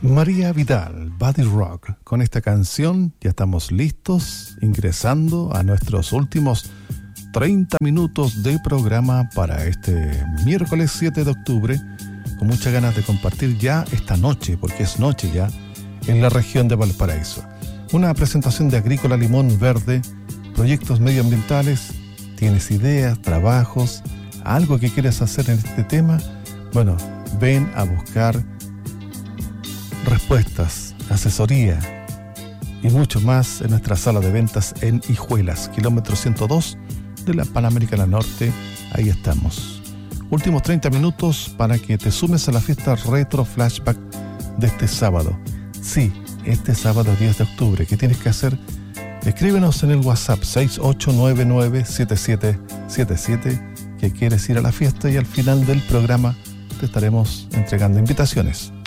María Vidal, Body Rock. Con esta canción ya estamos listos, ingresando a nuestros últimos 30 minutos de programa para este miércoles 7 de octubre, con muchas ganas de compartir ya esta noche, porque es noche ya, en la región de Valparaíso. Una presentación de Agrícola Limón Verde, proyectos medioambientales. ¿Tienes ideas, trabajos, algo que quieres hacer en este tema? Bueno, ven a buscar respuestas, asesoría y mucho más en nuestra sala de ventas en Hijuelas, kilómetro 102 de la Panamericana Norte. Ahí estamos. Últimos 30 minutos para que te sumes a la fiesta Retro Flashback de este sábado. Sí, este sábado 10 de octubre. ¿Qué tienes que hacer? Escríbenos en el WhatsApp 68997777 que quieres ir a la fiesta, y al final del programa te estaremos entregando invitaciones.